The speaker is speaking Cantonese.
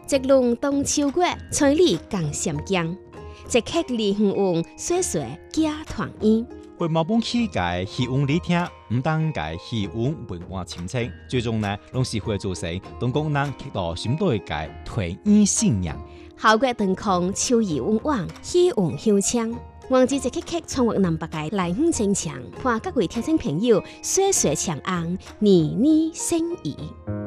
一龍當秋月，彩里更閃鏡。一刻里遠遠，歲歲家團圓。 為毛本起嘅戲韻嚟聽，唔單嘅戲韻文化深淺，最終呢，攏是會造成當國人刻到心底嘅團圓信仰。 校國燈空，秋意溫婉，戲韻悠長。王子一刻刻創獲南北嘅來往正強，盼各位聽眾朋友歲歲長安，年年生意。